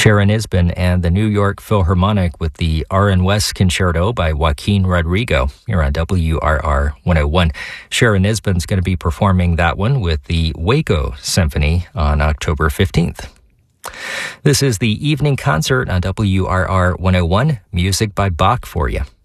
Sharon Isbin and the New York Philharmonic with the R.N. West Concerto by Joaquin Rodrigo here on WRR 101. Sharon Isbin's going to be performing that one with the Waco Symphony on October 15th. This is the evening concert on WRR 101, music by Bach for you.